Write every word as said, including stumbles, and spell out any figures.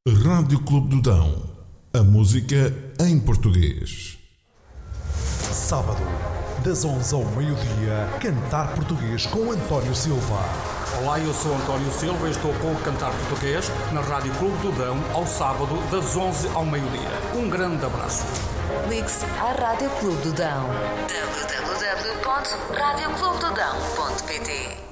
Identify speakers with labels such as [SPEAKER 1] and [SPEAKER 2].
[SPEAKER 1] Rádio Clube do Dão. A música em português.
[SPEAKER 2] Sábado, das onze ao meio-dia, Cantar Português com António Silva.
[SPEAKER 3] Olá, eu sou António Silva e estou com o Cantar Português na Rádio Clube do Dão ao sábado, das onze ao meio-dia. Um grande abraço.
[SPEAKER 4] Ligue-se à Rádio Clube do Dão. w w w ponto rádio clube do dão ponto p t